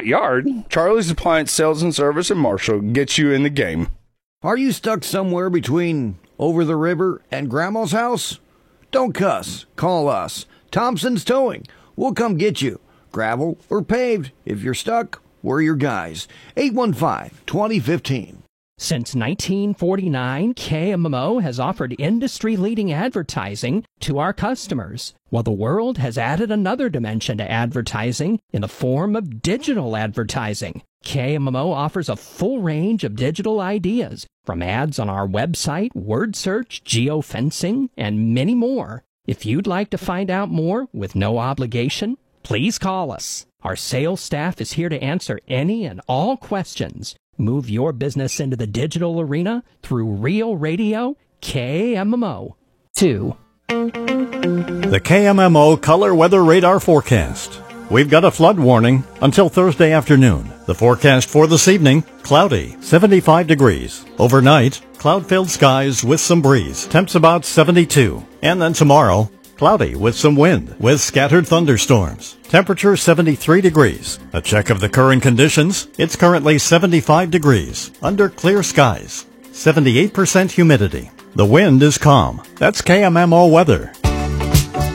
yard, Charlie's Appliance Sales and Service in Marshall gets you in the game. Are you stuck somewhere between over the river and Grandma's house? Don't cuss. Call us. Thompson's Towing. We'll come get you. Gravel or paved. If you're stuck, we're your guys. 815-2015. Since 1949, KMMO has offered industry-leading advertising to our customers, while the world has added another dimension to advertising in the form of digital advertising. KMMO offers a full range of digital ideas, from ads on our website, word search, geofencing, and many more. If you'd like to find out more with no obligation, please call us. Our sales staff is here to answer any and all questions. Move your business into the digital arena through Real Radio KMMO 2. The KMMO Color Weather Radar Forecast. We've got a flood warning until Thursday afternoon. The forecast for this evening, cloudy, 75 degrees. Overnight, cloud-filled skies with some breeze. Temps about 72. And then tomorrow, cloudy with some wind with scattered thunderstorms. Temperature 73 degrees. A check of the current conditions. It's currently 75 degrees under clear skies. 78% humidity. The wind is calm. That's KMMO weather.